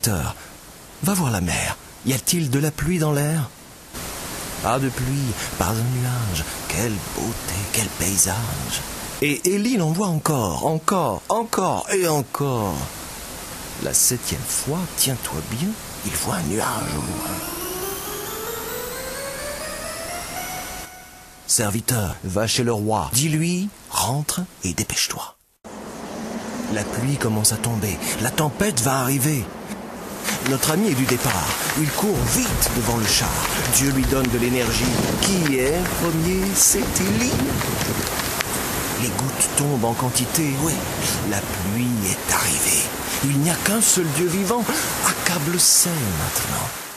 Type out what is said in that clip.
serviteur, va voir la mer. Y a-t-il de la pluie dans l'air? Pas de pluie, pas un nuage. Quelle beauté, quel paysage. Et Élie en voit encore et encore. La 7e fois, tiens-toi bien, il voit un nuage au loin. Serviteur, va chez le roi. Dis-lui, rentre et dépêche-toi. La pluie commence à tomber. La tempête va arriver. Notre ami est du départ. Il court vite devant le char. Dieu lui donne de l'énergie. Qui est premier? C'est Élie. Les gouttes tombent en quantité. Oui, la pluie est arrivée. Il n'y a qu'un seul Dieu vivant. Accable-c'est maintenant.